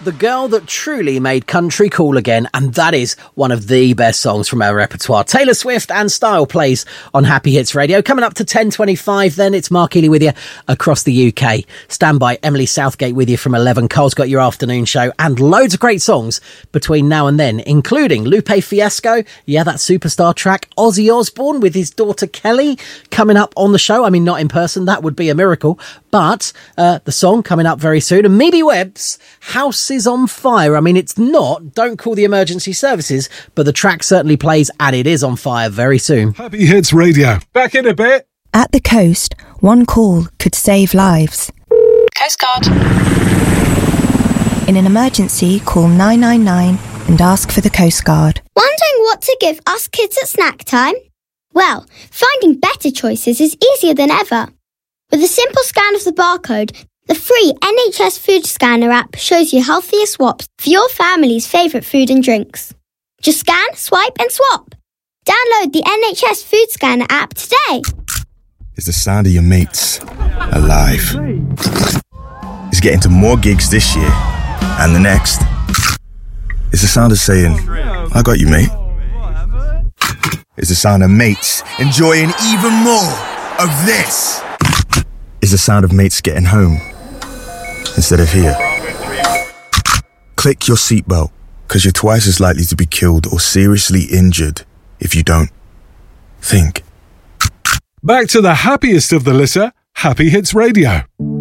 The girl that truly made country cool again, and that is one of the best songs from our repertoire. Taylor Swift and Style plays on Happy Hits Radio. Coming up to 10:25 then, it's Mark Healy with you across the UK. Stand by, Emily Southgate with you from 11. Cole's got your afternoon show and loads of great songs between now and then, including Lupe Fiasco, that superstar track, Ozzy Osbourne with his daughter Kelly coming up on the show. I mean, not in person, that would be a miracle, but the song coming up very soon. And Mimi Webb's House is on Fire. I mean, it's not Don't Call the Emergency Services, but the track certainly plays and it is on fire very soon. Happy Hits Radio. Back in a bit. At the coast, one call could save lives. Coast Guard. In an emergency, call 999 and ask for the Coast Guard. Wondering what to give us kids at snack time? Well, finding better choices is easier than ever. With a simple scan of the barcode, the free NHS Food Scanner app shows you healthier swaps for your family's favourite food and drinks. Just scan, swipe and swap. Download the NHS Food Scanner app today. It's the sound of your mates alive. It's getting to more gigs this year and the next. It's the sound of saying, I got you, mate. It's the sound of mates enjoying even more of this. It's the sound of mates getting home instead of here. Click your seatbelt, because you're twice as likely to be killed or seriously injured if you don't think. Back to the happiest of the litter, Happy Hits Radio.